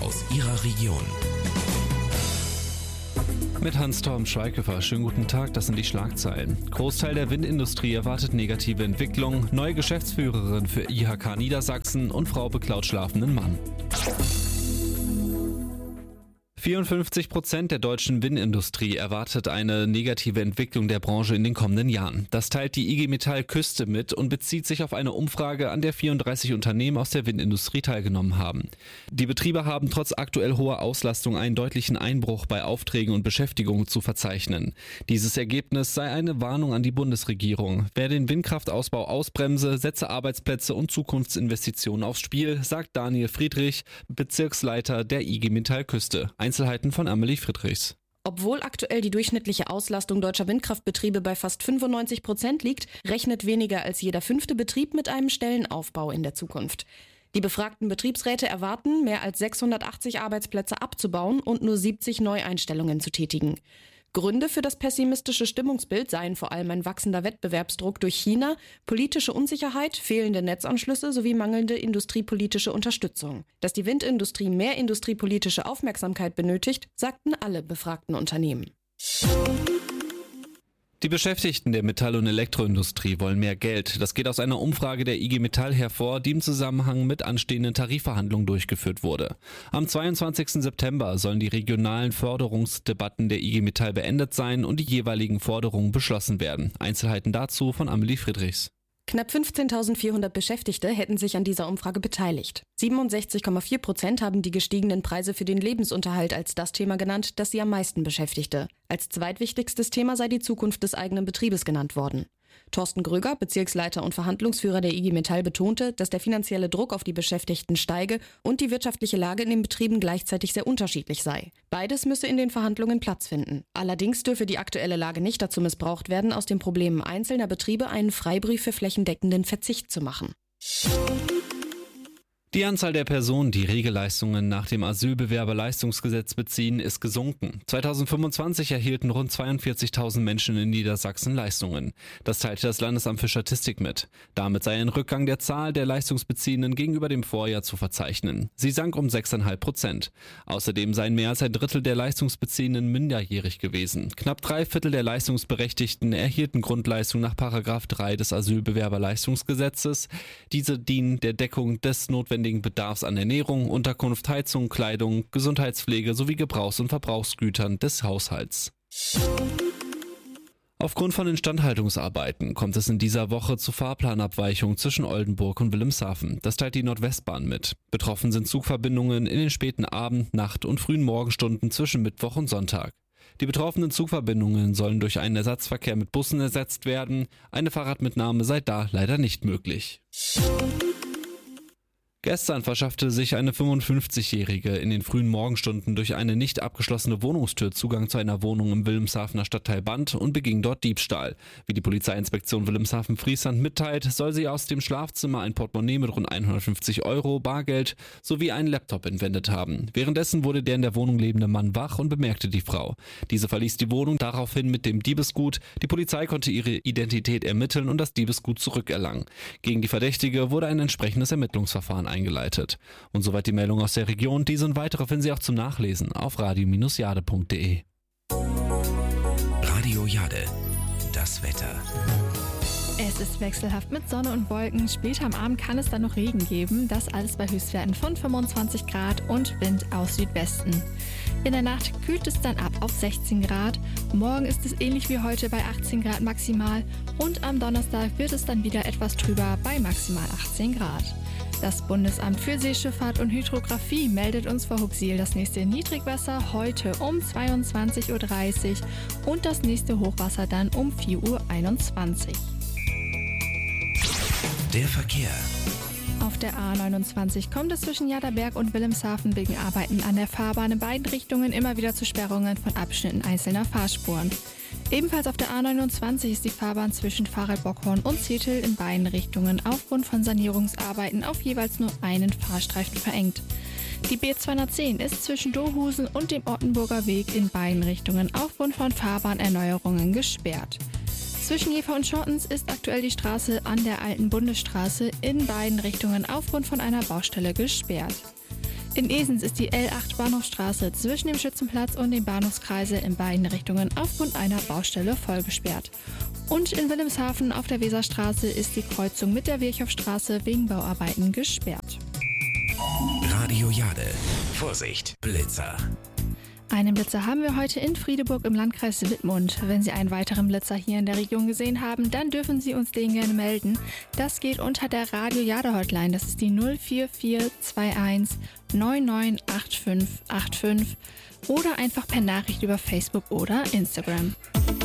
aus Ihrer Region. Mit Hans-Torben Schweighöfer. Schönen guten Tag, das sind die Schlagzeilen. Großteil der Windindustrie erwartet negative Entwicklung. Neue Geschäftsführerin für IHK Niedersachsen und Frau beklaut schlafenden Mann. 54% der deutschen Windindustrie erwartet eine negative Entwicklung der Branche in den kommenden Jahren. Das teilt die IG Metall Küste mit und bezieht sich auf eine Umfrage, an der 34 Unternehmen aus der Windindustrie teilgenommen haben. Die Betriebe haben trotz aktuell hoher Auslastung einen deutlichen Einbruch bei Aufträgen und Beschäftigung zu verzeichnen. Dieses Ergebnis sei eine Warnung an die Bundesregierung. Wer den Windkraftausbau ausbremse, setze Arbeitsplätze und Zukunftsinvestitionen aufs Spiel, sagt Daniel Friedrich, Bezirksleiter der IG Metall Küste. Einzelheiten von Amelie Friedrichs. Obwohl aktuell die durchschnittliche Auslastung deutscher Windkraftbetriebe bei fast 95% liegt, rechnet weniger als jeder 5. Betrieb mit einem Stellenaufbau in der Zukunft. Die befragten Betriebsräte erwarten, mehr als 680 Arbeitsplätze abzubauen und nur 70 Neueinstellungen zu tätigen. Gründe für das pessimistische Stimmungsbild seien vor allem ein wachsender Wettbewerbsdruck durch China, politische Unsicherheit, fehlende Netzanschlüsse sowie mangelnde industriepolitische Unterstützung. Dass die Windindustrie mehr industriepolitische Aufmerksamkeit benötigt, sagten alle befragten Unternehmen. Die Beschäftigten der Metall- und Elektroindustrie wollen mehr Geld. Das geht aus einer Umfrage der IG Metall hervor, die im Zusammenhang mit anstehenden Tarifverhandlungen durchgeführt wurde. Am 22. September sollen die regionalen Förderungsdebatten der IG Metall beendet sein und die jeweiligen Forderungen beschlossen werden. Einzelheiten dazu von Amelie Friedrichs. Knapp 15.400 Beschäftigte hätten sich an dieser Umfrage beteiligt. 67,4% haben die gestiegenen Preise für den Lebensunterhalt als das Thema genannt, das sie am meisten beschäftigte. Als zweitwichtigstes Thema sei die Zukunft des eigenen Betriebes genannt worden. Thorsten Gröger, Bezirksleiter und Verhandlungsführer der IG Metall, betonte, dass der finanzielle Druck auf die Beschäftigten steige und die wirtschaftliche Lage in den Betrieben gleichzeitig sehr unterschiedlich sei. Beides müsse in den Verhandlungen Platz finden. Allerdings dürfe die aktuelle Lage nicht dazu missbraucht werden, aus den Problemen einzelner Betriebe einen Freibrief für flächendeckenden Verzicht zu machen. Die Anzahl der Personen, die Regelleistungen nach dem Asylbewerberleistungsgesetz beziehen, ist gesunken. 2025 erhielten rund 42.000 Menschen in Niedersachsen Leistungen. Das teilte das Landesamt für Statistik mit. Damit sei ein Rückgang der Zahl der Leistungsbeziehenden gegenüber dem Vorjahr zu verzeichnen. Sie sank um 6,5%. Außerdem seien mehr als ein Drittel der Leistungsbeziehenden minderjährig gewesen. Knapp 3/4 der Leistungsberechtigten erhielten Grundleistungen nach § 3 des Asylbewerberleistungsgesetzes. Diese dienen der Deckung des notwendigen Bedarfs an Ernährung, Unterkunft, Heizung, Kleidung, Gesundheitspflege sowie Gebrauchs- und Verbrauchsgütern des Haushalts. Aufgrund von Instandhaltungsarbeiten kommt es in dieser Woche zu Fahrplanabweichungen zwischen Oldenburg und Wilhelmshaven. Das teilt die Nordwestbahn mit. Betroffen sind Zugverbindungen in den späten Abend-, Nacht- und frühen Morgenstunden zwischen Mittwoch und Sonntag. Die betroffenen Zugverbindungen sollen durch einen Ersatzverkehr mit Bussen ersetzt werden. Eine Fahrradmitnahme sei da leider nicht möglich. Gestern verschaffte sich eine 55-Jährige in den frühen Morgenstunden durch eine nicht abgeschlossene Wohnungstür Zugang zu einer Wohnung im Wilhelmshavener Stadtteil Band und beging dort Diebstahl. Wie die Polizeiinspektion Wilhelmshaven-Friesland mitteilt, soll sie aus dem Schlafzimmer ein Portemonnaie mit rund 150 € Bargeld sowie einen Laptop entwendet haben. Währenddessen wurde der in der Wohnung lebende Mann wach und bemerkte die Frau. Diese verließ die Wohnung daraufhin mit dem Diebesgut. Die Polizei konnte ihre Identität ermitteln und das Diebesgut zurückerlangen. Gegen die Verdächtige wurde ein entsprechendes Ermittlungsverfahren eingeleitet. Und soweit die Meldung aus der Region. Diese und weitere finden Sie auch zum Nachlesen auf radio-jade.de. Radio Jade, das Wetter. Es ist wechselhaft mit Sonne und Wolken. Später am Abend kann es dann noch Regen geben. Das alles bei Höchstwerten von 25 Grad und Wind aus Südwesten. In der Nacht kühlt es dann ab auf 16 Grad. Morgen ist es ähnlich wie heute bei 18 Grad maximal. Und am Donnerstag wird es dann wieder etwas trüber bei maximal 18 Grad. Das Bundesamt für Seeschifffahrt und Hydrographie meldet uns vor Huxil das nächste Niedrigwasser heute um 22:30 Uhr und das nächste Hochwasser dann um 4:21 Uhr. Der Verkehr. Auf der A29 kommt es zwischen Jaderberg und Wilhelmshaven wegen Arbeiten an der Fahrbahn in beiden Richtungen immer wieder zu Sperrungen von Abschnitten einzelner Fahrspuren. Ebenfalls auf der A29 ist die Fahrbahn zwischen Pfarrei-Bockhorn und Zetel in beiden Richtungen aufgrund von Sanierungsarbeiten auf jeweils nur einen Fahrstreifen verengt. Die B210 ist zwischen Dohusen und dem Ottenburger Weg in beiden Richtungen aufgrund von Fahrbahnerneuerungen gesperrt. Zwischen Jever und Schortens ist aktuell die Straße an der alten Bundesstraße in beiden Richtungen aufgrund von einer Baustelle gesperrt. In Esens ist die L8 Bahnhofstraße zwischen dem Schützenplatz und dem Bahnhofskreisel in beiden Richtungen aufgrund einer Baustelle vollgesperrt. Und in Wilhelmshaven auf der Weserstraße ist die Kreuzung mit der Virchowstraße wegen Bauarbeiten gesperrt. Radio Jade. Vorsicht, Blitzer. Einen Blitzer haben wir heute in Friedeburg im Landkreis Wittmund. Wenn Sie einen weiteren Blitzer hier in der Region gesehen haben, dann dürfen Sie uns den gerne melden. Das geht unter der Radio Jade Hotline. Das ist die 04421 998585 oder einfach per Nachricht über Facebook oder Instagram.